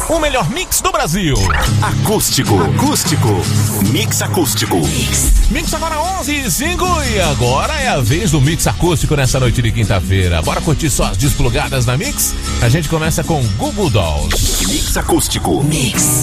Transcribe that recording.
O melhor mix do Brasil. Acústico. Mix acústico. Mix agora 11h05 e agora é a vez do Mix acústico nessa noite de quinta-feira. Bora curtir só as desplugadas da Mix? A gente começa com Google Dolls. Mix acústico. Mix.